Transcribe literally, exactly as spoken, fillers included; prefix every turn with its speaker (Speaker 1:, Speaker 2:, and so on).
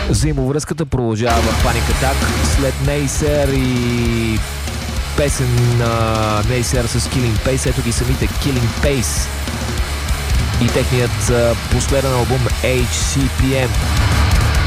Speaker 1: Взаимовръзката продължава в Panic Attack след Neisser и песен на Neisser с Killing Pace. Ето ги самите Killing Pace и техният последен албум H C P M.